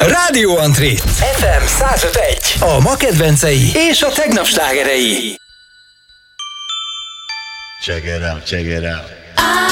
Rádió Antré FM 105.1. A ma kedvencei és a tegnap slágerei. Check it out, check it out.